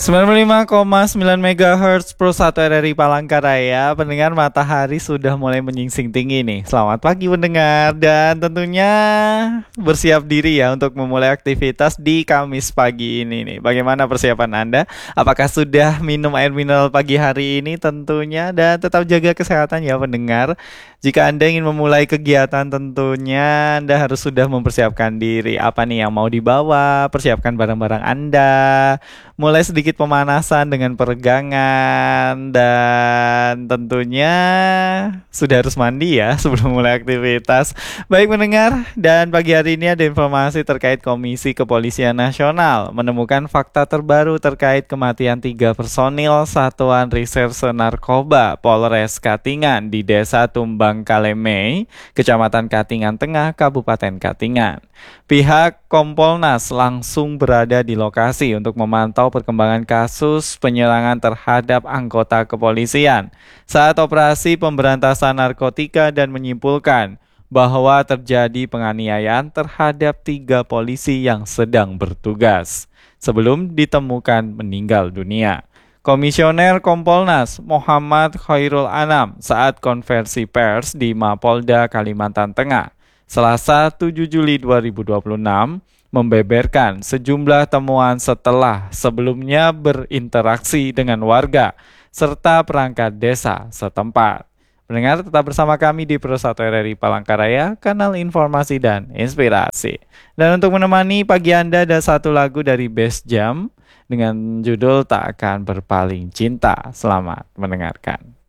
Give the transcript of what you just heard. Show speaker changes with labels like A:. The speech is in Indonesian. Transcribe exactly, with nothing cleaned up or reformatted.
A: sembilan puluh lima koma sembilan megahertz Pro satu R R I Palangkaraya. Pendengar, matahari sudah mulai menyingsing tinggi nih. Selamat pagi pendengar, dan tentunya bersiap diri ya untuk memulai aktivitas di Kamis pagi ini nih. Bagaimana persiapan Anda? Apakah sudah minum air mineral pagi hari ini tentunya? Dan tetap jaga kesehatan ya pendengar. Jika Anda ingin memulai kegiatan, tentunya Anda harus sudah mempersiapkan diri. Apa nih yang mau dibawa? Persiapkan barang-barang Anda. Mulai sedikit pemanasan dengan peregangan, dan tentunya sudah harus mandi ya sebelum mulai aktivitas. Baik pendengar, dan pagi hari ini ada informasi terkait Komisi Kepolisian Nasional menemukan fakta terbaru terkait kematian tiga personil Satuan Reserse Narkoba Polres Katingan di Desa Tumbang Kalemei, Kecamatan Katingan Tengah, Kabupaten Katingan. Pihak Kompolnas langsung berada di lokasi untuk memantau perkembangan kasus penyerangan terhadap anggota kepolisian saat operasi pemberantasan narkotika dan menyimpulkan bahwa terjadi penganiayaan terhadap tiga polisi yang sedang bertugas sebelum ditemukan meninggal dunia. Komisioner Kompolnas Muhammad Khairul Anam saat konversi pers di Mapolda Kalimantan Tengah Selasa tujuh Juli dua ribu dua puluh enam membeberkan sejumlah temuan setelah sebelumnya berinteraksi dengan warga serta perangkat desa setempat. Pendengar, tetap bersama kami di Pro satu R R I Palangkaraya, kanal informasi dan inspirasi. Dan untuk menemani pagi Anda ada satu lagu dari Best Jam dengan judul Tak Akan Berpaling Cinta. Selamat mendengarkan.